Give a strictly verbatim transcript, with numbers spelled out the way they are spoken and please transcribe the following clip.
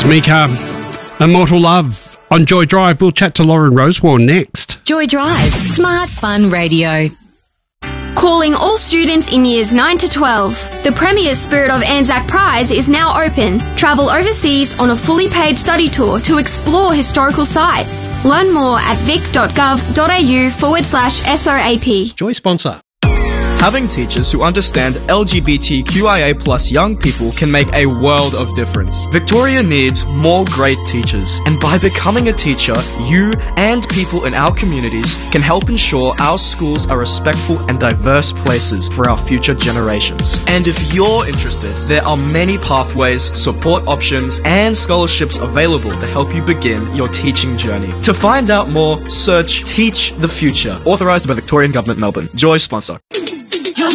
Mika, Immortal Love on Joy Drive. We'll chat to Lauren Rosewarne next. Joy Drive, smart fun radio. Calling all students in years nine to twelve. The Premier Spirit of Anzac Prize is now open. Travel overseas on a fully paid study tour to explore historical sites. Learn more at vic.gov.au forward slash SOAP. Joy sponsor. Having teachers who understand L G B T Q I A plus young people can make a world of difference. Victoria needs more great teachers, and by becoming a teacher, you and people in our communities can help ensure our schools are respectful and diverse places for our future generations. And if you're interested, there are many pathways, support options, and scholarships available to help you begin your teaching journey. To find out more, search Teach the Future, authorised by Victorian Government Melbourne. Joy sponsor.